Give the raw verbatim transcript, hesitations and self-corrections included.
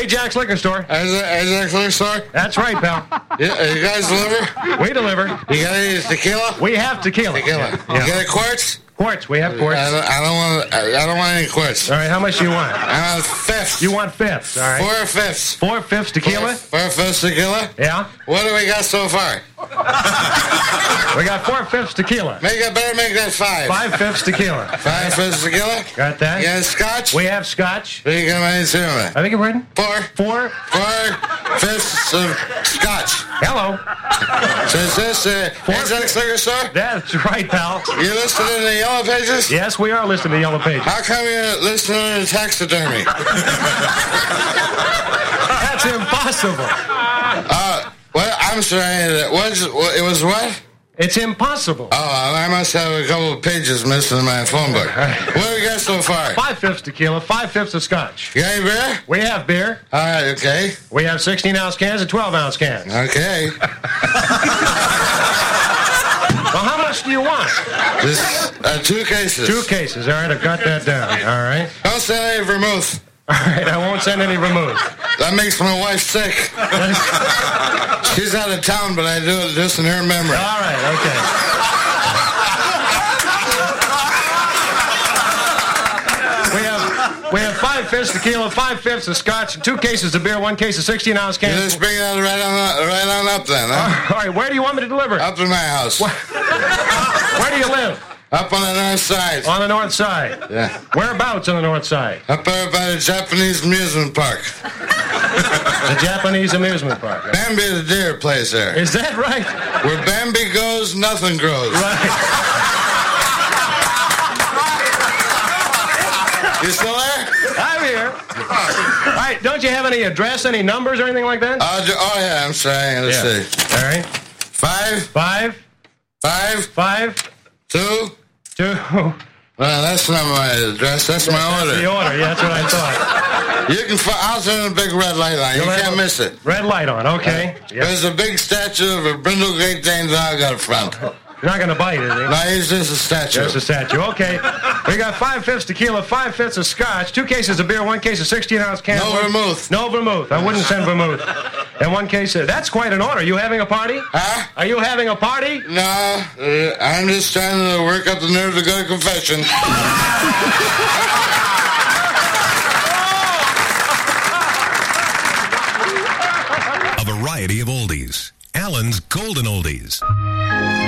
Ajax Liquor Store. Ajax Liquor Store? That's right, pal. Yeah, you guys deliver? We deliver. You got any tequila? We have tequila. Tequila. Yeah. You Yeah. got a quartz? Quartz. We have quartz. I don't, I don't want. I, I don't want any quartz. All right, how much do you want? I want fifths. You want fifths, all right. Four fifths. Four fifths tequila? Four, four fifths tequila? Yeah. What do we got so far? We got four fifths tequila. Make it better. Make that five. Five fifths tequila. Five fifths tequila. Got that? You got scotch? We have scotch. What are you gonna make it? I think you're pardon? Four. Four. Four fifths of scotch. Hello. So is this uh, Ajax Liquor Store? That's right, pal. You listed in the yellow pages? Yes, we are listed in the yellow pages. How come you're listed in the taxidermy? That's impossible. Uh, what? I'm sorry. It was, it was what? It's impossible. Oh, I must have a couple of pages missing in my phone book. What do we got so far? Five fifths tequila, five fifths of scotch. You got any beer? We have beer. All right, okay. We have sixteen ounce cans and twelve ounce cans. Okay. Well, how much do you want? This, uh, two cases. Two cases. All right, I've got that down. All right. Don't send any vermouth. All right, I won't send any vermouth. That makes my wife sick. She's out of town, but I do it just in her memory. All right, okay. We have we have five fifths tequila, five fifths of scotch, and two cases of beer, one case of sixteen ounce You cans. just bring that right on, right on up then, huh? All right, where do you want me to deliver? Up in my house. Where do you live? Up on the north side. On the north side. Yeah. Whereabouts on the north side? Up there by the Japanese amusement park. The Japanese amusement park. Bambi the deer plays there. Is that right? Where Bambi goes, nothing grows. Right. You still there? I'm here. All right, don't you have any address, any numbers or anything like that? Uh, oh, yeah, I'm sorry. Let's Yeah. see. All right. Five, Five, five, five, two. two. Well, that's not my address. That's my That's order. the order. Yeah, that's what I thought. You can. Fi- I'll turn a big red light on. You You'll have can't a miss it. Red light on. Okay. Yeah. There's a big statue of a brindle Great Dane dog out front. You're not going to bite, is he? No, he's just a statue. Just a statue. Okay. We got five fifths tequila, five fifths of scotch, two cases of beer, one case of sixteen ounce cans. No one- vermouth. No vermouth. I wouldn't send vermouth. And one case of... That's quite an order. Are you having a party? Huh? Are you having a party? No, uh, I'm just trying to work up the nerve to go to confession. A variety of oldies. Alan's Golden Oldies.